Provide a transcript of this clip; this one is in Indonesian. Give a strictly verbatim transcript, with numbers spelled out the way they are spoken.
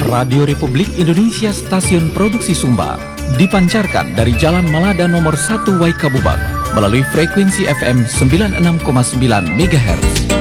Radio Republik Indonesia Stasiun Produksi Sumba dipancarkan dari Jalan Malada nomor satu Waikabubak melalui frekuensi F M sembilan puluh enam koma sembilan MHz.